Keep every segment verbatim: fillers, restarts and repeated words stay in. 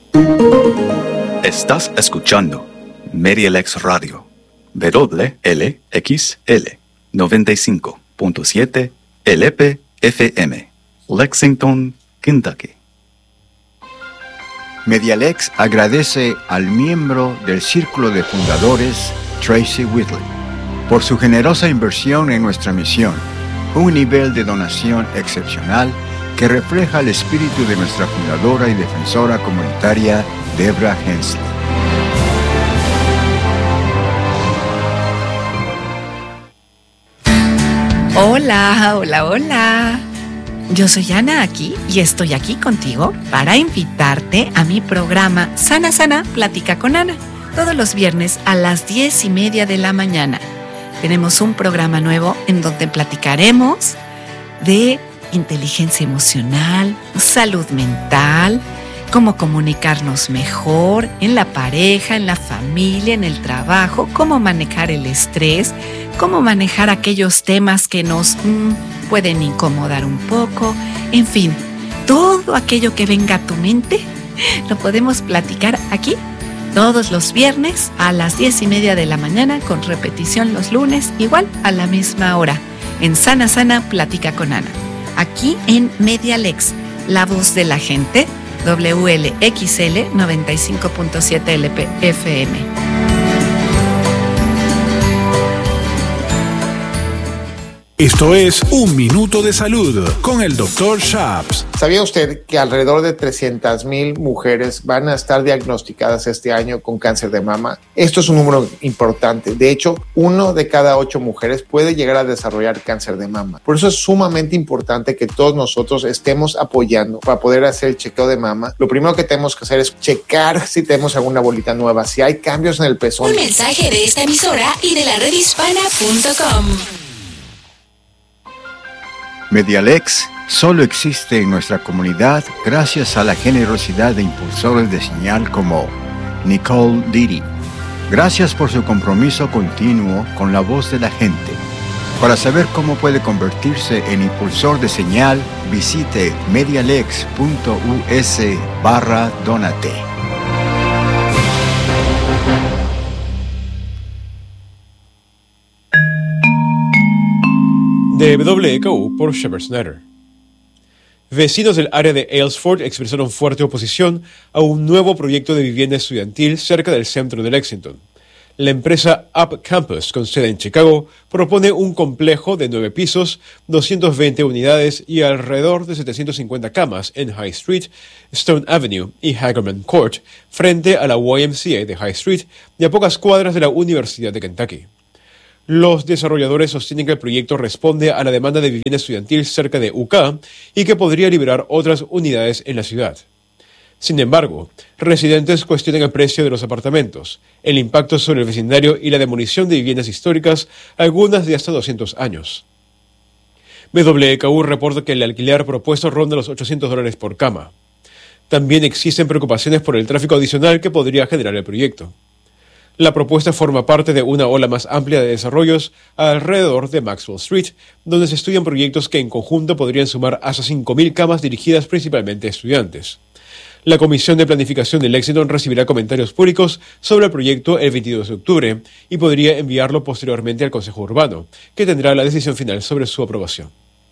Estás escuchando MediaLex Radio, W L X L noventa y cinco punto siete L P F M, Lexington, Kentucky. MediaLex agradece al miembro del Círculo de Fundadores, Tracy Whitley, por su generosa inversión en nuestra misión, un nivel de donación excepcional que refleja el espíritu de nuestra fundadora y defensora comunitaria, Debra Hensley. Hola, hola, hola. Yo soy Ana aquí y estoy aquí contigo para invitarte a mi programa Sana Sana Plática con Ana, todos los viernes a las diez y media de la mañana. Tenemos un programa nuevo en donde platicaremos de inteligencia emocional, salud mental, cómo comunicarnos mejor en la pareja, en la familia, en el trabajo, cómo manejar el estrés, cómo manejar aquellos temas que nos mmm, pueden incomodar un poco, en fin, todo aquello que venga a tu mente lo podemos platicar aquí todos los viernes a las diez y media de la mañana, con repetición los lunes, igual a la misma hora, en Sana Sana Plática con Ana. Aquí en MediaLex, la voz de la gente, W L X L noventa y cinco punto siete L P F M. Esto es Un Minuto de Salud con el doctor Shaps. ¿Sabía usted que alrededor de trescientas mil mujeres van a estar diagnosticadas este año con cáncer de mama? Esto es un número importante. De hecho, uno de cada ocho mujeres puede llegar a desarrollar cáncer de mama. Por eso es sumamente importante que todos nosotros estemos apoyando para poder hacer el chequeo de mama. Lo primero que tenemos que hacer es checar si tenemos alguna bolita nueva, si hay cambios en el pezón. Un mensaje de esta emisora y de la red hispana punto com. MediaLex solo existe en nuestra comunidad gracias a la generosidad de impulsores de señal como Nicole Didi. Gracias por su compromiso continuo con la voz de la gente. Para saber cómo puede convertirse en impulsor de señal, visite medialex punto u s barra donate. De W K U por Shepherd's Netter. Vecinos del área de Aylesford expresaron fuerte oposición a un nuevo proyecto de vivienda estudiantil cerca del centro de Lexington. La empresa Up Campus, con sede en Chicago, propone un complejo de nueve pisos, doscientas veinte unidades y alrededor de setecientas cincuenta camas en High Street, Stone Avenue y Hagerman Court, frente a la Y M C A de High Street y a pocas cuadras de la Universidad de Kentucky. Los desarrolladores sostienen que el proyecto responde a la demanda de vivienda estudiantil cerca de U K y que podría liberar otras unidades en la ciudad. Sin embargo, residentes cuestionan el precio de los apartamentos, el impacto sobre el vecindario y la demolición de viviendas históricas, algunas de hasta doscientos años. W K U reporta que el alquiler propuesto ronda los ochocientos dólares por cama. También existen preocupaciones por el tráfico adicional que podría generar el proyecto. La propuesta forma parte de una ola más amplia de desarrollos alrededor de Maxwell Street, donde se estudian proyectos que en conjunto podrían sumar hasta cinco mil camas dirigidas principalmente a estudiantes. La Comisión de Planificación de Lexington recibirá comentarios públicos sobre el proyecto el veintidós de octubre y podría enviarlo posteriormente al Consejo Urbano, que tendrá la decisión final sobre su aprobación.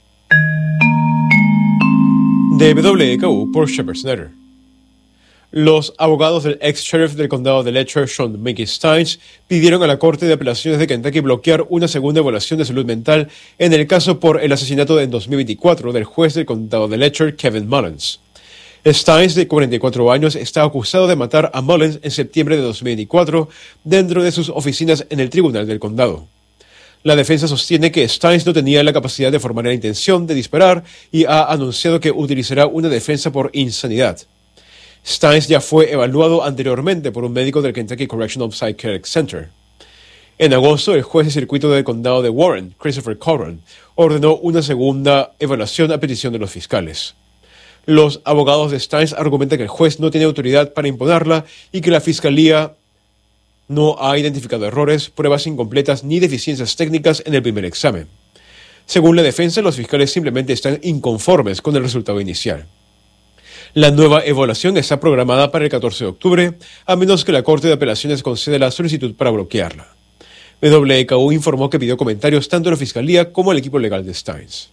De W K U por Shepherd's Netter. Los abogados del ex-sheriff del condado de Letcher, Sean Mickey Steins, pidieron a la Corte de Apelaciones de Kentucky bloquear una segunda evaluación de salud mental en el caso por el asesinato en dos mil veinticuatro del juez del condado de Letcher, Kevin Mullins. Steins, de cuarenta y cuatro años, está acusado de matar a Mullins en septiembre de dos mil veinticuatro dentro de sus oficinas en el tribunal del condado. La defensa sostiene que Steins no tenía la capacidad de formar la intención de disparar y ha anunciado que utilizará una defensa por insanidad. Steins ya fue evaluado anteriormente por un médico del Kentucky Correctional Psychiatric Center. En agosto, el juez de circuito del condado de Warren, Christopher Corran, ordenó una segunda evaluación a petición de los fiscales. Los abogados de Steins argumentan que el juez no tiene autoridad para imponerla y que la fiscalía no ha identificado errores, pruebas incompletas ni deficiencias técnicas en el primer examen. Según la defensa, los fiscales simplemente están inconformes con el resultado inicial. La nueva evaluación está programada para el catorce de octubre, a menos que la Corte de Apelaciones conceda la solicitud para bloquearla. W K U informó que pidió comentarios tanto a la Fiscalía como al equipo legal de Steins.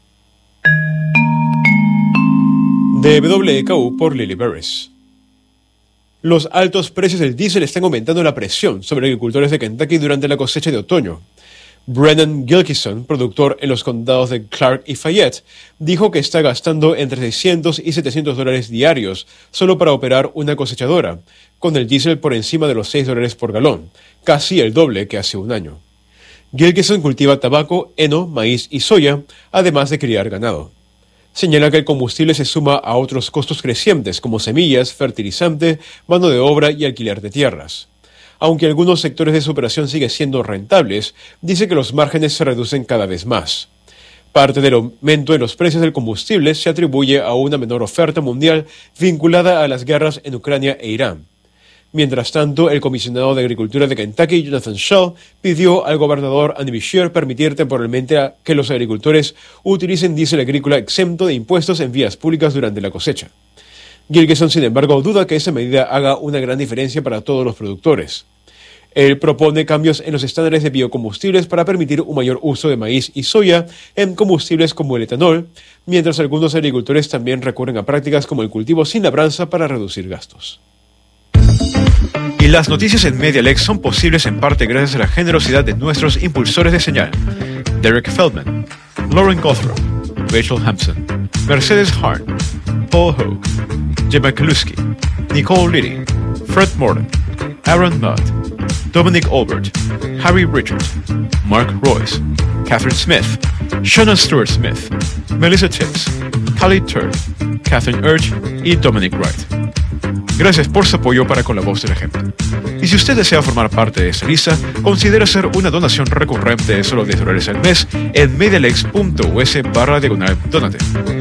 De W K U por Lily Beres. Los altos precios del diésel están aumentando la presión sobre agricultores de Kentucky durante la cosecha de otoño. Brennan Gilkison, productor en los condados de Clark y Fayette, dijo que está gastando entre seiscientos y setecientos dólares diarios solo para operar una cosechadora, con el diésel por encima de los seis dólares por galón, casi el doble que hace un año. Gilkison cultiva tabaco, heno, maíz y soya, además de criar ganado. Señala que el combustible se suma a otros costos crecientes como semillas, fertilizante, mano de obra y alquiler de tierras. Aunque algunos sectores de su operación siguen siendo rentables, dice que los márgenes se reducen cada vez más. Parte del aumento en los precios del combustible se atribuye a una menor oferta mundial vinculada a las guerras en Ucrania e Irán. Mientras tanto, el comisionado de Agricultura de Kentucky, Jonathan Shaw, pidió al gobernador Andy Beshear permitir temporalmente a que los agricultores utilicen diésel agrícola exento de impuestos en vías públicas durante la cosecha. Gilkison, sin embargo, duda que esa medida haga una gran diferencia para todos los productores. Él propone cambios en los estándares de biocombustibles para permitir un mayor uso de maíz y soya en combustibles como el etanol, mientras algunos agricultores también recurren a prácticas como el cultivo sin labranza para reducir gastos. Y las noticias en MediaLex son posibles en parte gracias a la generosidad de nuestros impulsores de señal: Derek Feldman, Lauren Gothrow, Rachel Hampson, Mercedes Hart, Paul Hogue, Gemma Kaluski, Nicole Liddy, Fred Morton, Aaron Mudd, Dominic Albert, Harry Richards, Mark Royce, Catherine Smith, Shona Stewart Smith, Melissa Tibbs, Callie Turk, Catherine Urge y Dominic Wright. Gracias por su apoyo para con la voz de la gente. Y si usted desea formar parte de esta lista, considere hacer una donación recurrente de solo diez dólares al mes en medialex.us barra diagonal donate.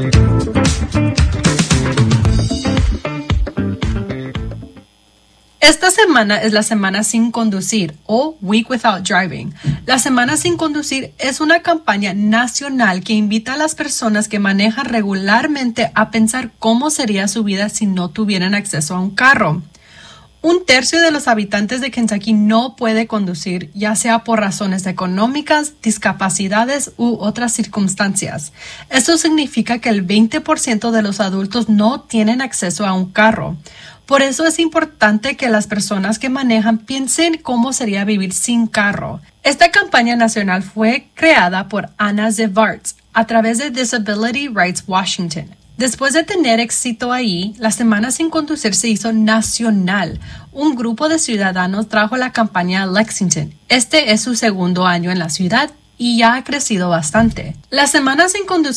Esta semana es la semana sin conducir o Week Without Driving. La semana sin conducir es una campaña nacional que invita a las personas que manejan regularmente a pensar cómo sería su vida si no tuvieran acceso a un carro. Un tercio de los habitantes de Kentucky no puede conducir, ya sea por razones económicas, discapacidades u otras circunstancias. Esto significa que el veinte por ciento de los adultos no tienen acceso a un carro. Por eso es importante que las personas que manejan piensen cómo sería vivir sin carro. Esta campaña nacional fue creada por Anna Zvarts a través de Disability Rights Washington. Después de tener éxito ahí, la Semana Sin Conducir se hizo nacional. Un grupo de ciudadanos trajo la campaña a Lexington. Este es su segundo año en la ciudad y ya ha crecido bastante. La Semana Sin Conducir